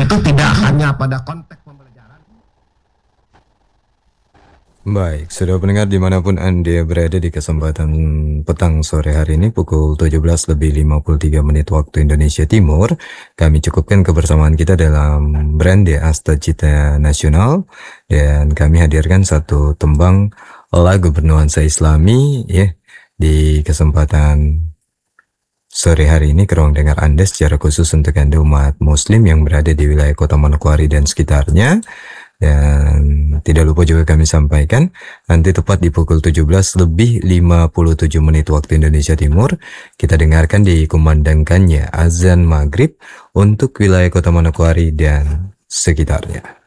itu tidak hanya pada konteks pembelajaran. Baik, sudah pendengar dimanapun Anda berada di kesempatan petang sore hari ini pukul 17:53 waktu Indonesia Timur, kami cukupkan kebersamaan kita dalam brand di Asta Cita Nasional, dan kami hadirkan satu tembang lagu bernuansa Islami ya di kesempatan sore hari ini ke ruang dengar Anda, secara khusus untuk Anda umat Muslim yang berada di wilayah Kota Manokwari dan sekitarnya. Dan tidak lupa juga kami sampaikan, nanti tepat di pukul 17:57 waktu Indonesia Timur, kita dengarkan dikumandangkannya azan maghrib untuk wilayah Kota Manokwari dan sekitarnya.